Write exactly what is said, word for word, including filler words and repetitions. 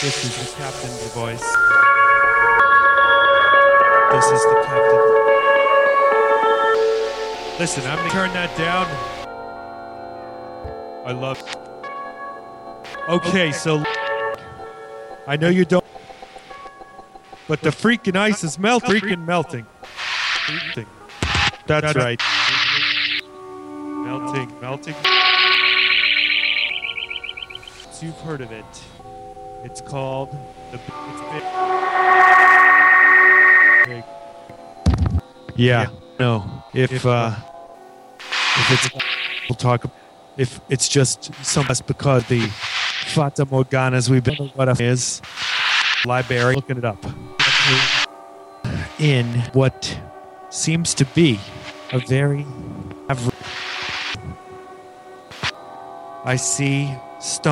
This is the captain's voice. This is the captain. Listen, I'm gonna turn that down. I love it. Okay, so I know you don't, but the freaking ice is melting. Freaking melting. Melting. That's right. Melting, melting. So you've heard of it. It's called the. It's big. Big. Yeah. No. If uh, if it's we'll talk. If it's just some that's because the Fata Morganas we've been what it is. Library looking it up in what seems to be a very average. I see stone.